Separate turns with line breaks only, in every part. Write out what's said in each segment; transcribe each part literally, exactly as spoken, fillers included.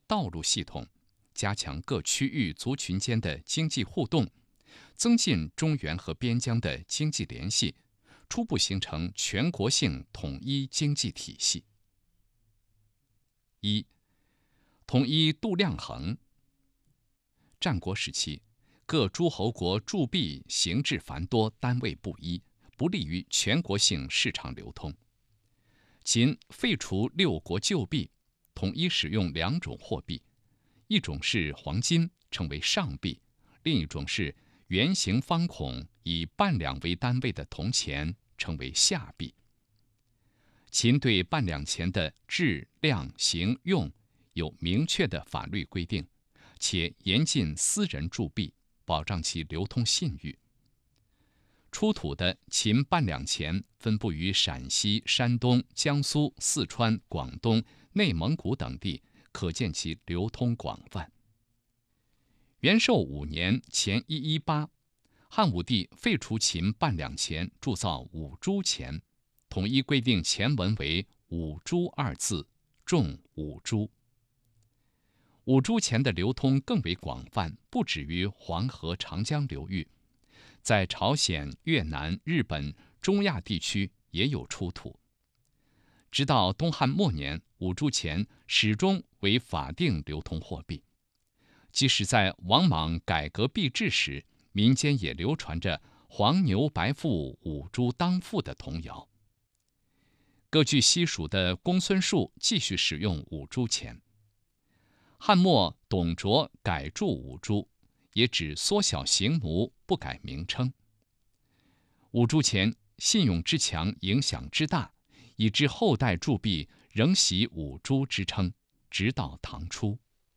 道路系统，加强各区域族群间的经济互动，增进中原和边疆的经济联系，初步形成全国性统一经济体系。一、统一度量衡。战国时期，各诸侯国铸币形制繁多，单位不一，不利于全国性市场流通。秦废除六国旧币，统一使用两种货币，一种是黄金，称为上币；另一种是圆形方孔，以半两为单位的铜钱，称为下币。秦对半两钱的质、量、形、用有明确的法律规定，且严禁私人铸币，保障其流通信誉。出土的秦半两钱分布于陕西、山东、江苏、四川、广东、内蒙古等地，可见其流通广泛。元寿五年（前一一八），汉武帝废除秦半两钱，铸造五铢钱，统一规定钱文为五铢二字，重五铢。五铢钱的流通更为广泛，不止于黄河、长江流域，在朝鲜、越南、日本、中亚地区也有出土。直到东汉末年，五铢钱始终为法定流通货币。即使在王莽改革币制时，民间也流传着黄牛白腹五铢当付的童谣。各据西蜀的公孙述继续使用五铢钱。汉末董卓改铸五铢，也只缩小形模，不改名称。五铢钱信用之强，影响之大，以致后代铸币仍习五铢之称，直到唐初。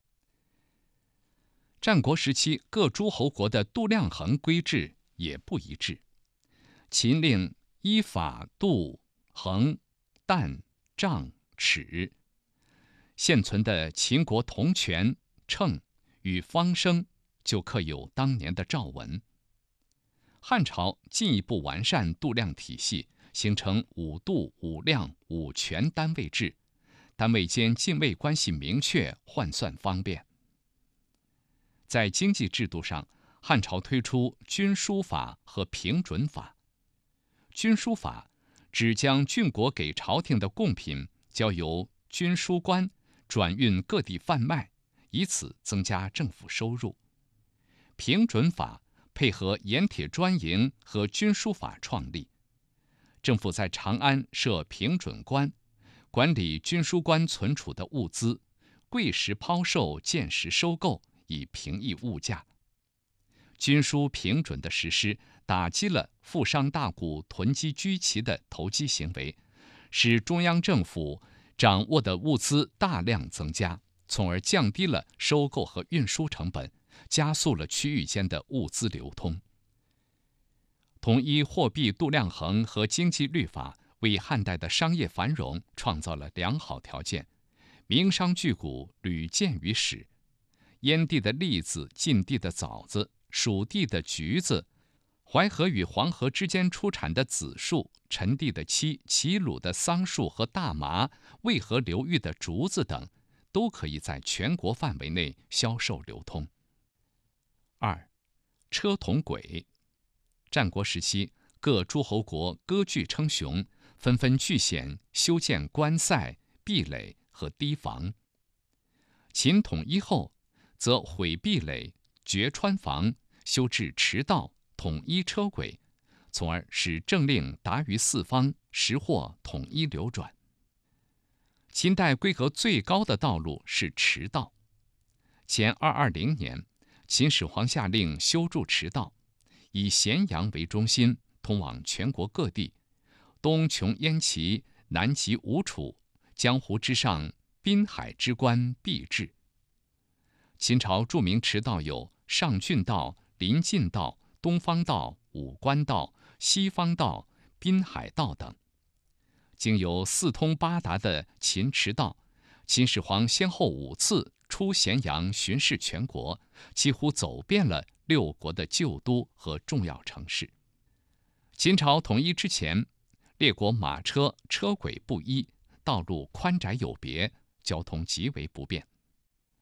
战国时期，各诸侯国的度量衡规制也不一致。秦令依法度衡、担、丈、尺。现存的秦国铜权、秤与方升就刻有当年的诏文。汉朝进一步完善度量体系，形成五度、五量、五权单位制，单位间泾渭关系明确，换算方便。在经济制度上，汉朝推出均输法和平准法。均输法指将郡国给朝廷的贡品交由均输官转运各地贩卖，以此增加政府收入。平准法配合盐铁专营和均输法创立，政府在长安设平准官，管理均输官存储的物资，贵时抛售，贱时收购，以平抑物价。均输平准的实施，打击了富商大贾囤积居奇的投机行为，使中央政府掌握的物资大量增加，从而降低了收购和运输成本，加速了区域间的物资流通。统一货币度量衡和经济律法，为汉代的商业繁荣创造了良好条件，名商巨贾屡见于史。燕地的栗子、晋地的枣子、蜀地的橘子，淮河与黄河之间出产的紫树，陈地的漆、齐鲁的桑树和大麻，渭河流域的竹子等，都可以在全国范围内销售流通。二、车同轨。战国时期，各诸侯国割据称雄，纷纷据险修建关塞、壁垒和堤防。秦统一后，则毁壁垒、掘川防、修治驰道，统一车轨，从而使政令达于四方，时货统一流转。秦代规格最高的道路是驰道。前二二零年，秦始皇下令修筑驰道，以咸阳为中心，通往全国各地，东穷燕齐，南及吴楚，江湖之上，滨海之关必至。秦朝著名驰道有上郡道、临晋道、东方道、武关道、西方道、滨海道等。经由四通八达的秦驰道，秦始皇先后五次出咸阳巡视全国，几乎走遍了六国的旧都和重要城市。秦朝统一之前，列国马车车轨不一，道路宽窄有别，交通极为不便。